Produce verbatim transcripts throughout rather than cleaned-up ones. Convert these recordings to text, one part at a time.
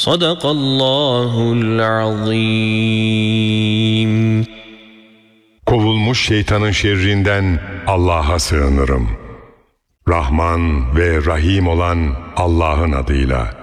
Sadakallahul azim. Kovulmuş şeytanın şerrinden Allah'a sığınırım. Rahman ve Rahim olan Allah'ın adıyla.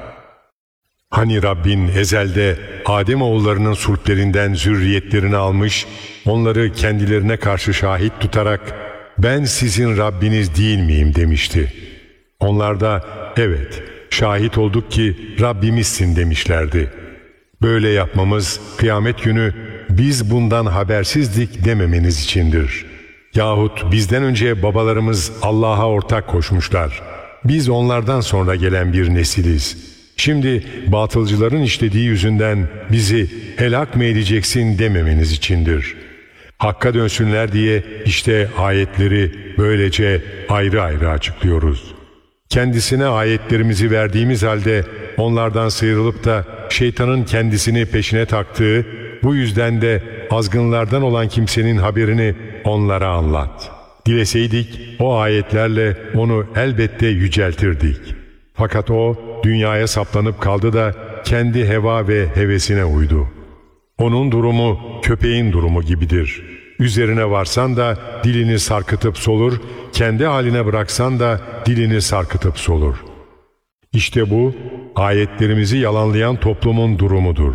Hani Rabbin ezelde Adem oğullarının sulplerinden zürriyetlerini almış, onları kendilerine karşı şahit tutarak ben sizin Rabbiniz değil miyim demişti. Onlar da evet şahit olduk ki Rabbimizsin demişlerdi. Böyle yapmamız kıyamet günü biz bundan habersizdik dememeniz içindir. Yahut bizden önce babalarımız Allah'a ortak koşmuşlar. Biz onlardan sonra gelen bir nesiliz. Şimdi batılcıların işlediği yüzünden bizi helak mı edeceksin dememeniz içindir. Hakka dönsünler diye işte ayetleri böylece ayrı ayrı açıklıyoruz. Kendisine ayetlerimizi verdiğimiz halde onlardan sıyrılıp da şeytanın kendisini peşine taktığı, bu yüzden de azgınlardan olan kimsenin haberini onlara anlat. Dileseydik o ayetlerle onu elbette yüceltirdik. Fakat o dünyaya saplanıp kaldı da kendi heva ve hevesine uydu. Onun durumu köpeğin durumu gibidir. Üzerine varsan da dilini sarkıtıp solur, kendi haline bıraksan da dilini sarkıtıp solur. İşte bu ayetlerimizi yalanlayan toplumun durumudur.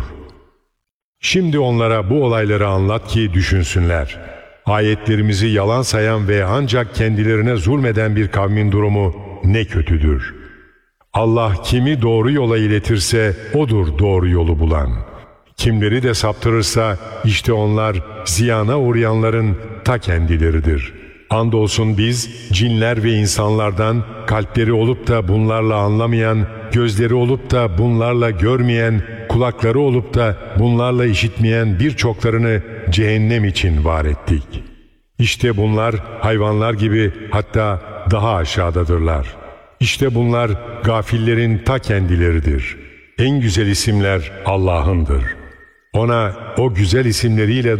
Şimdi onlara bu olayları anlat ki düşünsünler. Ayetlerimizi yalan sayan ve ancak kendilerine zulmeden bir kavmin durumu ne kötüdür. Allah kimi doğru yola iletirse odur doğru yolu bulan. Kimleri de saptırırsa işte onlar ziyana uğrayanların ta kendileridir. Andolsun biz cinler ve insanlardan kalpleri olup da bunlarla anlamayan, gözleri olup da bunlarla görmeyen, kulakları olup da bunlarla işitmeyen birçoklarını cehennem için var ettik. İşte bunlar hayvanlar gibi hatta daha aşağıdadırlar. İşte bunlar gafillerin ta kendileridir. En güzel isimler Allah'ındır. Ona o güzel isimleriyle